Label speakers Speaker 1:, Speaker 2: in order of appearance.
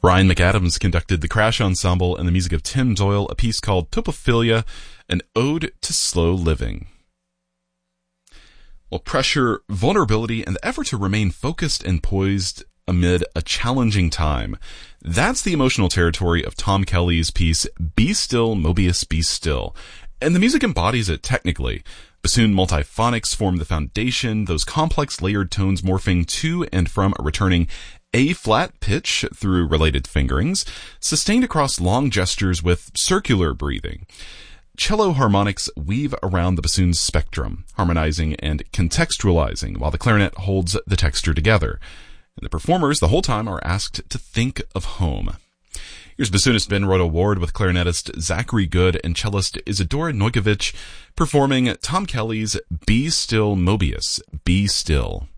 Speaker 1: Brian McAdams conducted the Crash Ensemble and the music of Tim Doyle, a piece called Topophilia, an ode to slow living. Well, pressure, vulnerability, and the effort to remain focused and poised amid a challenging time. That's the emotional territory of Tom Kelly's piece, Be Still, Mobius, Be Still. And the music embodies it technically. Bassoon multiphonics form the foundation, those complex layered tones morphing to and from a returning A-flat pitch through related fingerings, sustained across long gestures with circular breathing. Cello harmonics weave around the bassoon's spectrum, harmonizing and contextualizing, while the clarinet holds the texture together. And the performers, the whole time, are asked to think of home. Here's bassoonist Ben Roda Ward with clarinetist Zachary Good and cellist Isadora Nojkovic performing Tom Kelly's Be Still, Mobius, Be Still.